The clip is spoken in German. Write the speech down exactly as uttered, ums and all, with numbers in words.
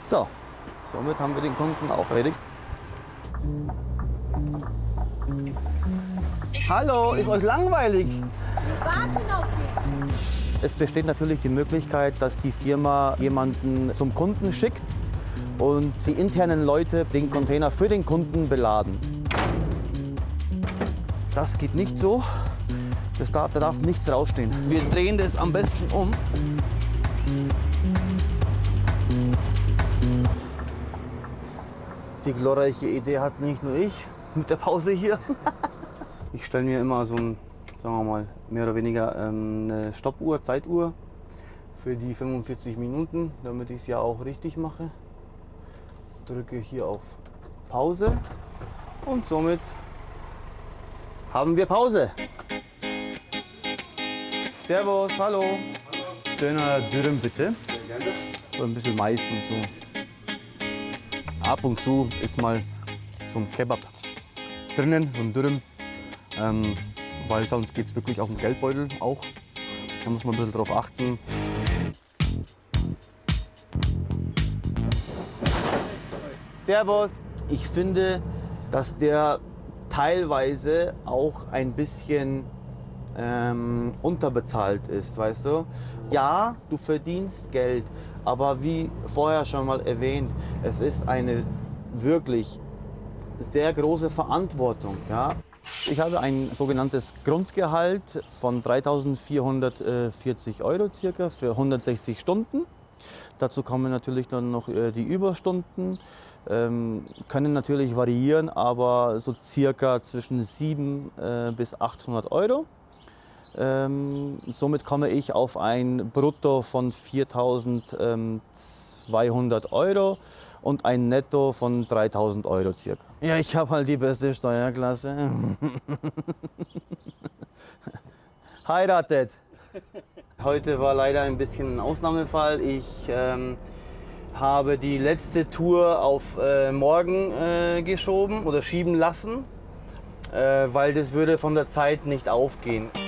So, somit haben wir den Kunden auch erledigt. Hallo, ist euch langweilig? Warten auf mich. Es besteht natürlich die Möglichkeit, dass die Firma jemanden zum Kunden schickt und die internen Leute den Container für den Kunden beladen. Das geht nicht so. Das darf, da darf nichts rausstehen. Wir drehen das am besten um. Die glorreiche Idee hat nicht nur ich mit der Pause hier. Ich stelle mir immer so ein, sagen wir mal, mehr oder weniger ähm, eine Stoppuhr, Zeituhr für die fünfundvierzig Minuten, damit ich es ja auch richtig mache. Drücke hier auf Pause und somit haben wir Pause. Servus, hallo. Hallo. Döner Dürüm bitte. Sehr gerne. Und ein bisschen Mais und so. Ab und zu ist mal so ein Kebab drinnen, so ein Dürüm. Ähm, weil sonst geht es wirklich auf den Geldbeutel auch. Da muss man ein bisschen drauf achten. Servus. Ich finde, dass der teilweise auch ein bisschen ähm, unterbezahlt ist, weißt du? Ja, du verdienst Geld, aber wie vorher schon mal erwähnt, es ist eine wirklich sehr große Verantwortung. Ja? Ich habe ein sogenanntes Grundgehalt von dreitausendvierhundertvierzig Euro circa für hundertsechzig Stunden. Dazu kommen natürlich dann noch die Überstunden, ähm, können natürlich variieren, aber so circa zwischen siebenhundert äh, bis achthundert Euro. Ähm, somit komme ich auf ein Brutto von viertausendzweihundert Euro und ein Netto von dreitausend Euro circa. Ja, ich habe halt die beste Steuerklasse. Heiratet. Heute war leider ein bisschen ein Ausnahmefall. Ich ähm, habe die letzte Tour auf äh, morgen äh, geschoben oder schieben lassen, äh, weil das würde von der Zeit nicht aufgehen.